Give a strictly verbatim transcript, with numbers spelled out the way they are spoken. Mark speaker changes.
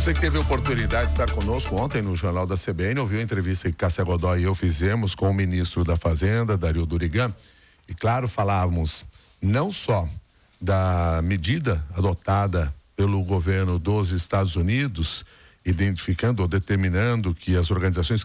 Speaker 1: Você que teve a oportunidade de estar conosco ontem no Jornal da C B N, ouviu a entrevista que Cássia Godoy e eu fizemos com o ministro da Fazenda, Dario Durigan, e claro, falávamos não só da medida adotada pelo governo dos Estados Unidos, identificando ou determinando que as organizações